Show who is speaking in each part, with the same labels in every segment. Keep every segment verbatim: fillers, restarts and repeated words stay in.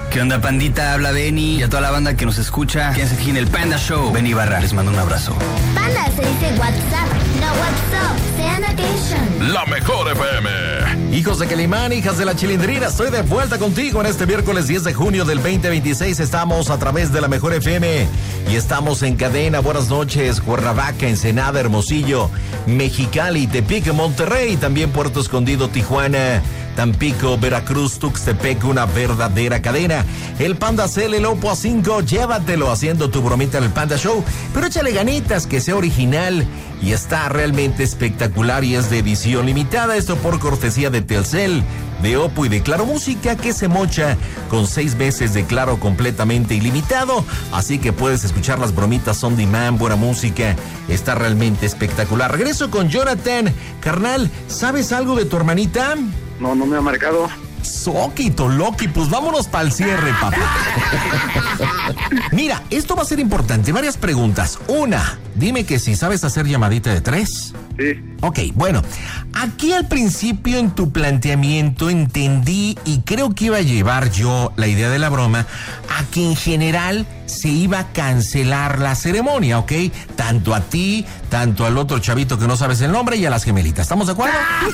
Speaker 1: ¿Qué onda, pandita? Habla Benny y a toda la banda que nos escucha. Quédense aquí en el Panda Show. Benny Barra, les mando un abrazo.
Speaker 2: Panda se dice WhatsApp, no WhatsApp. Sean attention.
Speaker 3: La mejor F M.
Speaker 4: Hijos de Calimán, hijas de la Chilindrina, estoy de vuelta contigo en este miércoles diez de junio del veinte veintiséis. Estamos a través de la mejor F M y estamos en cadena. Buenas noches, Cuernavaca, Ensenada, Hermosillo, Mexicali, Tepic, Monterrey, también Puerto Escondido, Tijuana, Tampico, Veracruz, Tuxtepec, una verdadera cadena. El Panda Cel, el Oppo A cinco, llévatelo haciendo tu bromita en el Panda Show, pero échale ganitas, que sea original y está realmente espectacular y es de edición limitada. Esto por cortesía de Telcel, de Oppo y de Claro Música, que se mocha con seis meses de Claro completamente ilimitado. Así que puedes escuchar las bromitas on demand, buena música, está realmente espectacular. Regreso con Jonathan. Carnal, ¿sabes algo de tu hermanita?
Speaker 5: No, no me ha marcado.
Speaker 4: Soquito, Loki, pues vámonos para el cierre, papá. Mira, esto va a ser importante. Varias preguntas. Una, dime que si sabes hacer llamadita de tres.
Speaker 5: Sí.
Speaker 4: Ok, bueno, aquí al principio en tu planteamiento entendí y creo que iba a llevar yo la idea de la broma a que en general se iba a cancelar la ceremonia, ¿ok? Tanto a ti, tanto al otro chavito que no sabes el nombre y a las gemelitas, ¿estamos de acuerdo?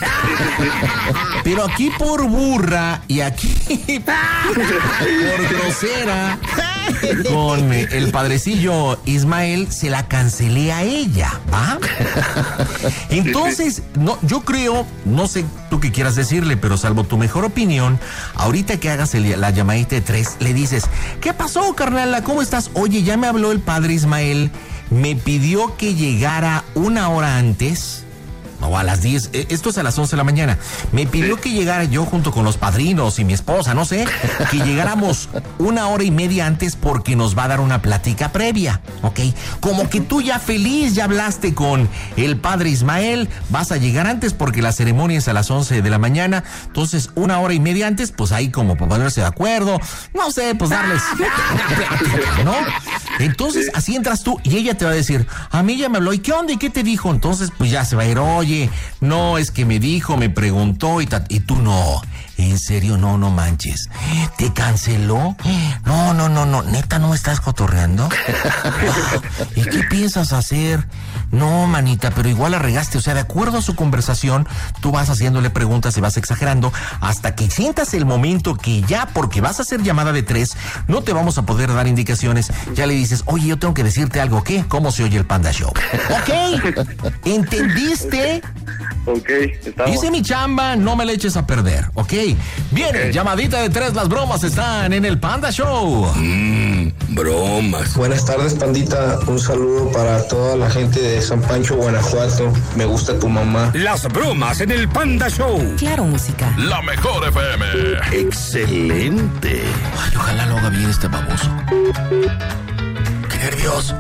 Speaker 4: Pero aquí por burra y aquí por grosera con el padrecillo Ismael se la cancelé a ella, ¿va? Entonces, no, yo creo, no sé tú qué quieras decirle, pero salvo tu mejor opinión, ahorita que hagas el, la llamadita de tres, le dices, ¿qué pasó, carnala? ¿Cómo estás? Oye, ya me habló el padre Ismael, me pidió que llegara una hora antes, o a las diez, esto es a las once de la mañana, me pidió que llegara yo junto con los padrinos y mi esposa, no sé, que llegáramos una hora y media antes porque nos va a dar una plática previa, ¿ok? Como que tú ya feliz, ya hablaste con el padre Ismael, vas a llegar antes porque la ceremonia es a las once de la mañana, entonces una hora y media antes, pues ahí como para ponerse de acuerdo, no sé, pues darles plática, ¿no? Entonces así entras tú y ella te va a decir, a mí ya me habló, ¿y qué onda? ¿Y qué te dijo? Entonces pues ya se va a ir, oye, no, es que me dijo, me preguntó y, ta- y tú no, en serio, no, no manches, ¿te canceló? No, no, no, no, neta, ¿no me estás cotorreando? ¿Y qué piensas hacer? No, manita, pero igual la regaste, o sea, de acuerdo a su conversación, tú vas haciéndole preguntas y vas exagerando hasta que sientas el momento que ya, porque vas a hacer llamada de tres, no te vamos a poder dar indicaciones, ya le dices, oye, yo tengo que decirte algo, ¿qué? ¿Cómo se oye el Panda Show? ¿Ok? ¿Entendiste?
Speaker 5: Ok, estamos.
Speaker 4: Hice mi chamba, no me le eches a perder, ¿ok? Bien, okay. Llamadita de tres, las bromas están en el Panda Show.
Speaker 3: Mmm, bromas.
Speaker 6: Buenas tardes, pandita. Un saludo para toda la gente de San Pancho, Guanajuato. Me gusta tu mamá.
Speaker 3: Las bromas en el Panda Show.
Speaker 7: Claro Música.
Speaker 3: La mejor F M. Excelente.
Speaker 4: Ay, ojalá lo haga bien este baboso. Qué nervios.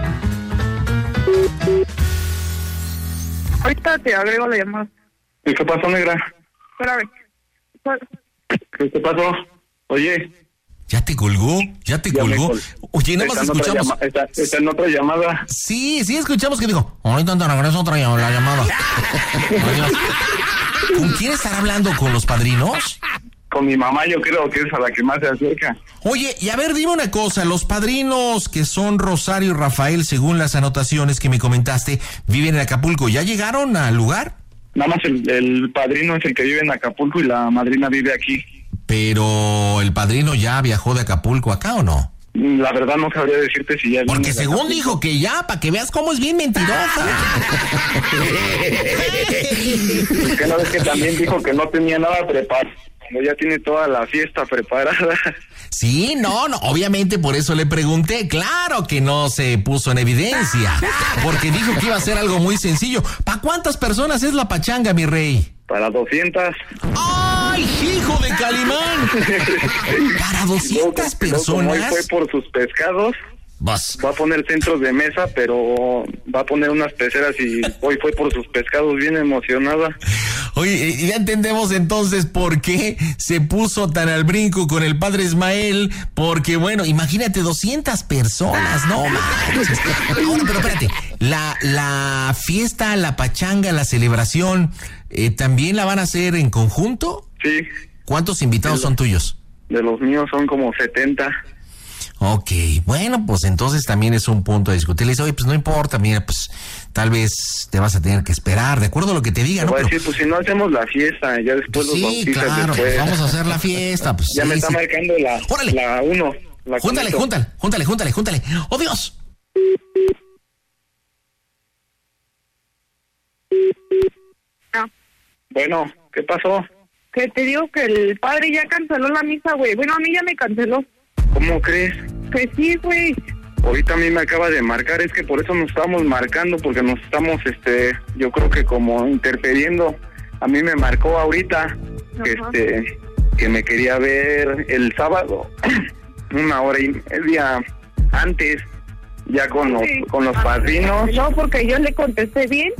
Speaker 8: Ahorita te agrego la llamada.
Speaker 5: ¿Y qué pasó, negra?
Speaker 8: Espérame.
Speaker 5: ¿Qué te pasó? Oye.
Speaker 4: ¿Ya te colgó? ¿Ya te
Speaker 5: ya
Speaker 4: colgó?
Speaker 5: Col...
Speaker 4: Oye, nada más escuchamos.
Speaker 5: Llama... Está, está en otra llamada.
Speaker 4: Sí, sí, escuchamos que dijo, ahorita te regreso otra llamada, la llamada. ¿Con quién estará hablando? ¿Con los padrinos?
Speaker 5: Con mi mamá, yo creo que es a la que más se acerca.
Speaker 4: Oye, y a ver, dime una cosa, los padrinos que son Rosario y Rafael, según las anotaciones que me comentaste, viven en Acapulco, ¿ya llegaron al lugar?
Speaker 5: Nada más el, el padrino es el que vive en Acapulco y la madrina vive aquí.
Speaker 4: Pero, ¿el padrino ya viajó de Acapulco acá o no?
Speaker 5: La verdad no sabría decirte si ya...
Speaker 4: Porque según Acapulco dijo que ya, para que veas cómo es bien mentirosa.
Speaker 5: Es que no ves que también dijo que no tenía nada preparado. Ya tiene toda la fiesta preparada.
Speaker 4: Sí, no, no, obviamente por eso le pregunté. Claro que no se puso en evidencia, porque dijo que iba a ser algo muy sencillo. ¿Para cuántas personas es la pachanga, mi rey?
Speaker 5: Para doscientas.
Speaker 4: ¡Ay, hijo de Calimán! Para doscientas personas.
Speaker 5: Como hoy fue por sus pescados,
Speaker 4: Vas.
Speaker 5: va a poner centros de mesa, pero va a poner unas peceras y hoy fue por sus pescados, bien emocionada.
Speaker 4: Oye, ya entendemos entonces por qué se puso tan al brinco con el padre Ismael, porque bueno, imagínate doscientas personas, no manches. Ahora, pero espérate, la, la fiesta, la pachanga, la celebración, eh, ¿también la van a hacer en conjunto?
Speaker 5: Sí.
Speaker 4: ¿Cuántos invitados son tuyos?
Speaker 5: de los míos son como setenta.
Speaker 4: Ok, bueno, pues entonces también es un punto a discutir. Le dice, oye, pues no importa, mira, pues tal vez te vas a tener que esperar, de acuerdo a lo que te diga,
Speaker 5: Te
Speaker 4: ¿no?
Speaker 5: voy a
Speaker 4: Pero,
Speaker 5: decir, pues si no hacemos la fiesta, ya después los
Speaker 4: sí,
Speaker 5: bautizas
Speaker 4: claro,
Speaker 5: después.
Speaker 4: pues vamos a hacer la fiesta. Pues,
Speaker 5: Ya
Speaker 4: sí,
Speaker 5: me está
Speaker 4: sí.
Speaker 5: marcando la,
Speaker 4: Órale.
Speaker 5: la uno. La
Speaker 4: Júntale,
Speaker 5: conecto.
Speaker 4: júntale, júntale, júntale, júntale, júntale. ¡Oh, Dios!
Speaker 8: No.
Speaker 5: Bueno, ¿qué pasó?
Speaker 8: Que te digo que el padre ya canceló la misa, güey. Bueno, a mí ya me canceló.
Speaker 5: ¿Cómo crees?
Speaker 8: Que sí, güey.
Speaker 5: Ahorita a mí me acaba de marcar, es que por eso nos estamos marcando, porque nos estamos, este, yo creo que como interfiriendo. A mí me marcó ahorita, que,
Speaker 8: Ajá.
Speaker 5: este, que me quería ver el sábado, una hora y media antes, ya con los,
Speaker 8: Sí.
Speaker 5: con los
Speaker 8: Ah,
Speaker 5: padrinos.
Speaker 8: No, porque yo le contesté bien.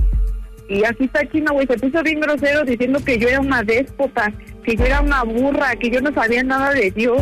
Speaker 8: Y así está chino, güey. Se puso bien grosero diciendo que yo era una déspota, que yo era una burra, que yo no sabía nada de Dios.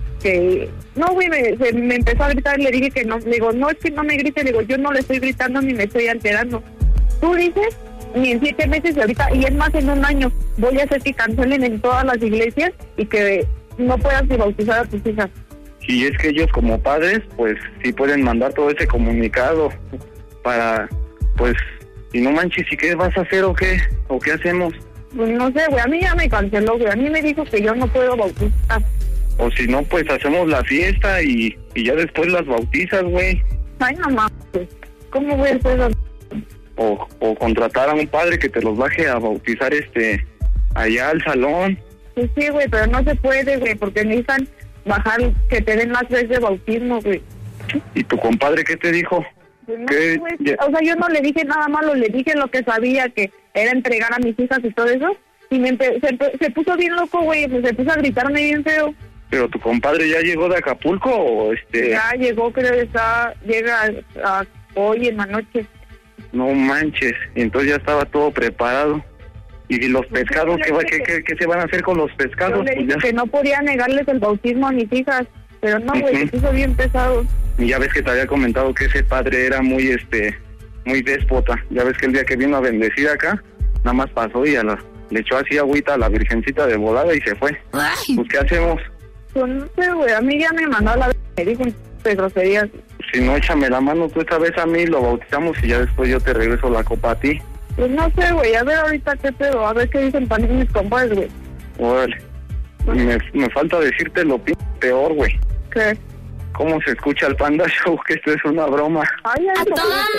Speaker 8: Que no, güey, me, se, me empezó a gritar y le dije que no. Le digo, no, es que no me grite. Le digo, yo no le estoy gritando ni me estoy alterando. Tú dices, ni en siete meses ahorita, y es más, en un año, voy a hacer que cancelen en todas las iglesias y que no puedas ni bautizar a tus hijas.
Speaker 5: Y es que ellos como padres, pues sí pueden mandar todo ese comunicado para, pues, y no manches, ¿y qué vas a hacer o qué? ¿O qué hacemos?
Speaker 8: Pues no sé, güey, a mí ya me canceló, güey. A mí me dijo que yo no puedo bautizar.
Speaker 5: O si no, pues hacemos la fiesta y, y ya después las bautizas, güey.
Speaker 8: Ay, no mames, güey. ¿Cómo voy a hacer eso?
Speaker 5: O, o contratar a un padre que te los baje a bautizar este allá al salón.
Speaker 8: Pues sí, güey, pero no se puede, güey, porque necesitan bajar, que te den las veces de bautismo, güey.
Speaker 5: ¿Y tu compadre qué te dijo?
Speaker 8: Pues no,
Speaker 5: ¿Qué?
Speaker 8: güey,
Speaker 5: Ya-
Speaker 8: o sea, yo no le dije nada malo, le dije lo que sabía, que era entregar a mis hijas y todo eso. Y me empe- se, empe- se puso bien loco, güey, pues se puso a gritarme bien feo.
Speaker 5: ¿Pero tu compadre ya llegó de Acapulco o este...?
Speaker 8: Ya llegó, creo que está, llega a, a hoy en la noche.
Speaker 5: No manches, y entonces ya estaba todo preparado. ¿Y los pescados? ¿Qué, va- qué, qué, qué se van a hacer con los
Speaker 8: Yo
Speaker 5: pescados?
Speaker 8: le
Speaker 5: Pues
Speaker 8: dije
Speaker 5: ya,
Speaker 8: que no podía negarles el bautismo a mis hijas, pero no, güey, se
Speaker 5: Ujú.
Speaker 8: puso bien pesado.
Speaker 5: y ya ves que te había comentado que ese padre era muy, este, muy déspota. Ya ves que el día que vino a bendecir acá, nada más pasó y a la, le echó así agüita a la virgencita de volada y se fue. Pues, ¿qué hacemos?
Speaker 8: Pues no sé, güey, a mí ya me mandó a la vez, me dijo de groserías.
Speaker 5: Si no, échame la mano tú esta vez a mí, lo bautizamos y ya después yo te regreso la copa a ti.
Speaker 8: Pues no sé, güey, a ver ahorita qué pedo, a ver qué dicen también mis compadres, güey.
Speaker 5: Órale. Y me, me falta decirte lo pi- peor, güey.
Speaker 8: ¿Qué?
Speaker 5: ¿Cómo se escucha el Panda Show? Que esto es una broma.
Speaker 8: Ay, ay,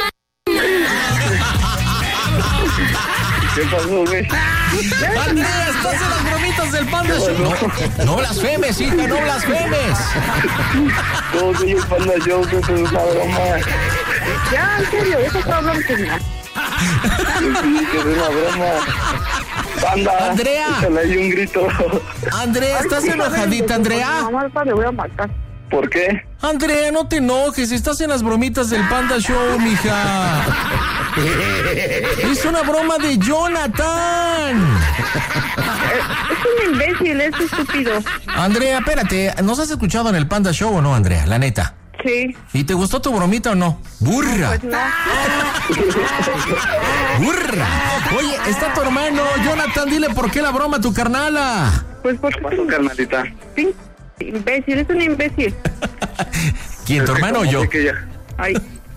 Speaker 5: ¿Qué pasó, güey?
Speaker 4: Andrea, estás en las bromitas del Panda Show. No, no blasfemes, hija, no blasfemes.
Speaker 5: Todo soy el Panda Show, que esto es una broma.
Speaker 8: ya, en serio, eso está hablando que no.
Speaker 5: Sí, que es una broma. Panda,
Speaker 4: Andrea.
Speaker 5: échale ahí un grito.
Speaker 4: Andrea, ¿estás enojadita, Andrea?
Speaker 8: Mamá, ahorita le voy a matar.
Speaker 5: ¿Por qué?
Speaker 4: Andrea, no te enojes, estás en las bromitas del Panda Show, mija. Es una broma de Jonathan.
Speaker 8: Es un imbécil, es estúpido.
Speaker 4: Andrea, espérate, ¿nos has escuchado en el Panda Show o no, Andrea? La neta.
Speaker 8: Sí,
Speaker 4: ¿Y te gustó tu bromita o no? ¡Burra!
Speaker 8: pues no.
Speaker 4: ¡Burra! Oye, está tu hermano, Jonathan, dile por qué la broma a tu carnala.
Speaker 8: Pues
Speaker 5: ¿Qué
Speaker 8: porque
Speaker 5: pasó, carnalita?
Speaker 8: sí, imbécil, es un imbécil.
Speaker 4: ¿Quién, tu hermano o
Speaker 5: Como
Speaker 4: yo?
Speaker 5: sé que ya-
Speaker 8: Ay.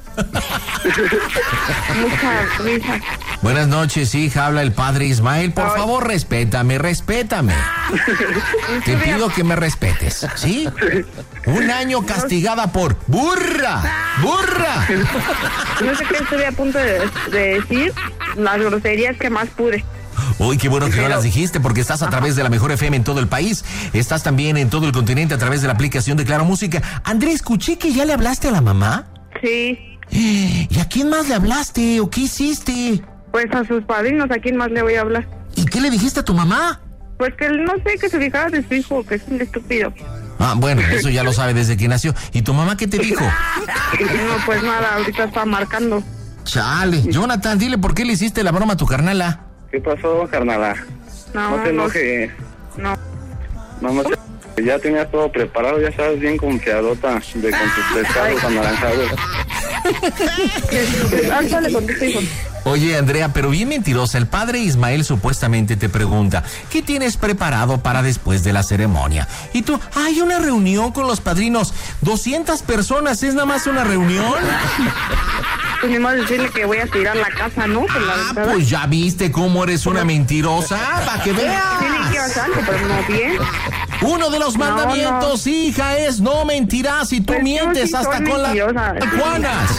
Speaker 8: Mucha risa.
Speaker 4: Buenas noches, hija, habla el padre Ismael. Por
Speaker 8: Ay.
Speaker 4: favor, respétame, respétame. Te pido que me respetes, ¿sí? Un año castigada por burra, burra.
Speaker 8: No sé qué estoy a punto de, de decir, las groserías que más pude.
Speaker 4: Uy, qué bueno que no
Speaker 8: Pero-
Speaker 4: las dijiste porque estás a través de la Mejor F M en todo el país. Estás también en todo el continente a través de la aplicación de Claro Música. Andrés, escuché que ya le hablaste a la mamá.
Speaker 8: Sí,
Speaker 4: ¿Y a quién más le hablaste o qué hiciste?
Speaker 8: pues a sus padrinos, ¿a quién más le voy a hablar?
Speaker 4: ¿Y qué le dijiste a tu mamá?
Speaker 8: Pues que no sé, que se fijara de su hijo, que es un estúpido.
Speaker 4: Ah, bueno, eso ya lo sabe desde que nació. ¿Y tu mamá qué te dijo?
Speaker 8: No, pues nada, ahorita está marcando.
Speaker 4: Chale, Jonathan, dile por qué le hiciste la broma a tu carnala.
Speaker 5: ¿Qué pasó, carnala?
Speaker 8: No,
Speaker 5: No te
Speaker 8: no,
Speaker 5: enojes.
Speaker 8: no.
Speaker 5: No, no te... Ya tenías todo preparado, ya estabas bien confiadota de con tus pescados anaranjados.
Speaker 8: Ahorita le contesto, hijo.
Speaker 4: Oye, Andrea, pero bien mentirosa. El padre Ismael supuestamente te pregunta, ¿qué tienes preparado para después de la ceremonia? Y tú, hay una reunión con los padrinos. doscientas personas, ¿es nada más una reunión?
Speaker 8: Pues ni más decirle que voy a tirar la casa, ¿no? Por la
Speaker 4: Ah,
Speaker 8: ventana.
Speaker 4: pues ya viste cómo eres una mentirosa, para que veas.
Speaker 8: Tiene que hacer algo, pero no bien.
Speaker 4: Uno de los
Speaker 8: No,
Speaker 4: mandamientos, hija, es no mentirás y tú
Speaker 8: Pues yo
Speaker 4: mientes
Speaker 8: sí
Speaker 4: hasta
Speaker 8: soy
Speaker 4: con
Speaker 8: mentirosa.
Speaker 4: las Juanas.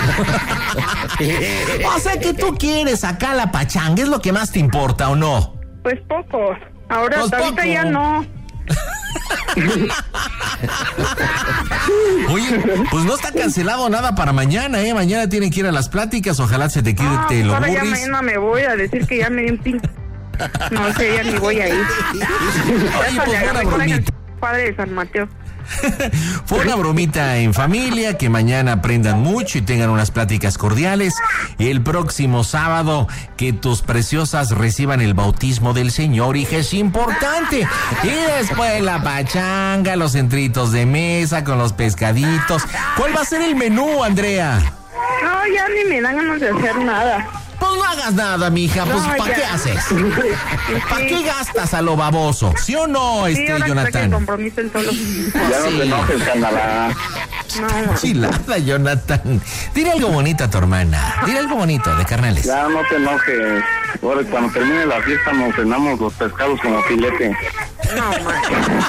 Speaker 4: O sea que tú quieres acá la pachanga, ¿es lo que más te importa o no?
Speaker 8: Pues poco. Ahora,
Speaker 4: Pues
Speaker 8: hasta ahorita
Speaker 4: poco.
Speaker 8: ya no.
Speaker 4: Oye, pues no está cancelado nada para mañana, ¿eh? Mañana tienen que ir a las pláticas, ojalá se te quite
Speaker 8: Ah,
Speaker 4: te lo
Speaker 8: ahora ya
Speaker 4: burris.
Speaker 8: mañana me voy a decir que ya me di un pin. No sé, ya ni voy a ir.
Speaker 4: Oye,
Speaker 8: Ya
Speaker 4: pues
Speaker 8: le
Speaker 4: buena
Speaker 8: agarré con el
Speaker 4: bromita.
Speaker 8: padre de San Mateo.
Speaker 4: Fue una bromita en familia, que mañana aprendan mucho y tengan unas pláticas cordiales. El próximo sábado, que tus preciosas reciban el bautismo del Señor, hija, es importante. Y después la pachanga, los centritos de mesa con los pescaditos. ¿Cuál va a ser el menú, Andrea?
Speaker 8: No, ya ni me dan ganas de hacer nada.
Speaker 4: Pues no hagas nada, mija, pues
Speaker 8: No,
Speaker 4: ¿para
Speaker 8: ya.
Speaker 4: qué haces? ¿Para qué gastas a lo baboso? ¿Sí o no,
Speaker 8: Sí,
Speaker 4: este
Speaker 8: ahora que saque el
Speaker 4: Jonathan?
Speaker 8: compromiso el solo.
Speaker 5: Ya no te enojes, Canadá.
Speaker 8: No,
Speaker 4: Chilada, Jonathan. Dile algo bonito a tu hermana. Dile algo bonito de carnales.
Speaker 5: Ya no te enojes. Ahora, cuando termine la fiesta, nos cenamos los pescados como filete.
Speaker 8: no, man.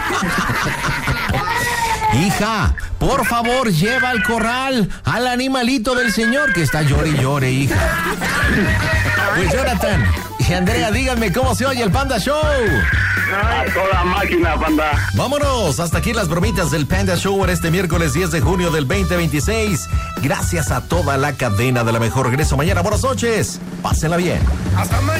Speaker 4: Hija, por favor, lleva al corral al animalito del Señor que está llore y llore, hija. Pues Jonathan y Andrea, díganme cómo se oye el Panda Show.
Speaker 5: A toda máquina, banda.
Speaker 4: Vámonos, hasta aquí las bromitas del Panda Show en este miércoles diez de junio del veinte veintiséis. Gracias a toda la cadena de La Mejor. Regreso mañana. Buenas noches. Pásenla bien.
Speaker 3: Hasta mañana.